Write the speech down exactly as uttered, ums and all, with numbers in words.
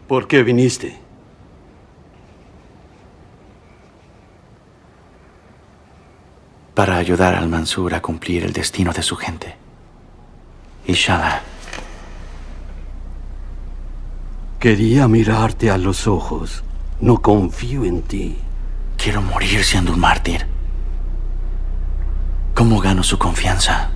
¿Por qué viniste? Para ayudar al Mansur a cumplir el destino de su gente. Inshallah. Quería mirarte a los ojos. No confío en ti. Quiero morir siendo un mártir. ¿Cómo gano su confianza?